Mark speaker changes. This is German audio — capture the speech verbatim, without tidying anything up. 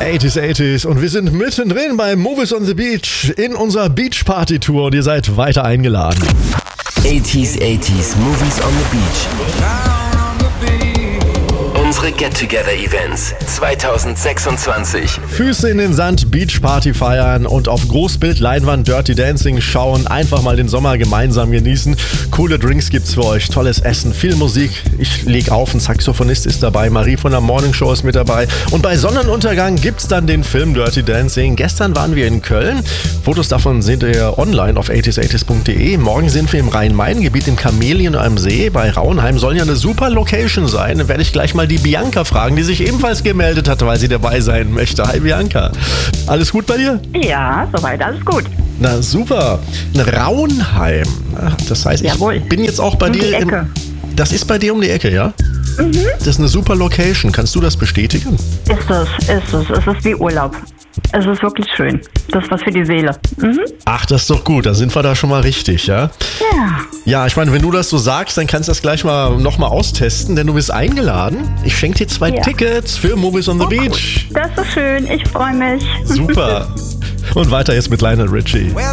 Speaker 1: achtziger, achtziger und wir sind mittendrin bei Movies on the Beach in unserer Beach Party Tour und ihr seid weiter eingeladen.
Speaker 2: achtziger, achtziger Movies on the Beach. Unsere Get-Together-Events zwanzig sechsundzwanzig.
Speaker 1: Füße in den Sand, Beach Party feiern und auf Großbild, Leinwand, Dirty Dancing schauen. Einfach mal den Sommer gemeinsam genießen. Coole Drinks gibt's für euch, tolles Essen, viel Musik. Ich leg auf, ein Saxophonist ist dabei, Marie von der Morning Show ist mit dabei. Und bei Sonnenuntergang gibt's dann den Film Dirty Dancing. Gestern waren wir in Köln. Fotos davon seht ihr online auf achtziger achtziger punkt de. Morgen sind wir im Rhein-Main-Gebiet im Chamäleon am See bei Rauenheim. Soll ja eine super Location sein. Da werde ich gleich mal die Bianca fragen, die sich ebenfalls gemeldet hat, weil sie dabei sein möchte. Hi Bianca. Alles gut bei dir?
Speaker 3: Ja, soweit alles gut.
Speaker 1: Na super. Rauenheim. Das heißt, ich
Speaker 3: Jawohl.
Speaker 1: bin jetzt auch bei
Speaker 3: Um
Speaker 1: dir
Speaker 3: die
Speaker 1: im...
Speaker 3: Ecke.
Speaker 1: Das ist bei dir um die Ecke, ja? Mhm. Das ist eine super Location. Kannst du das bestätigen?
Speaker 3: Ist es, ist es. Es ist wie Urlaub. Es ist wirklich schön. Das ist was für die Seele. Mhm.
Speaker 1: Ach, das ist doch gut. Da sind wir da schon mal richtig, ja?
Speaker 3: Ja.
Speaker 1: Ja, ich meine, wenn du das so sagst, dann kannst du das gleich mal nochmal austesten, denn du bist eingeladen. Ich schenke dir zwei
Speaker 3: Ja.
Speaker 1: Tickets für Movies on the
Speaker 3: Oh,
Speaker 1: Beach.
Speaker 3: Das ist schön. Ich freue mich.
Speaker 1: Super. Und weiter jetzt mit Lionel Richie.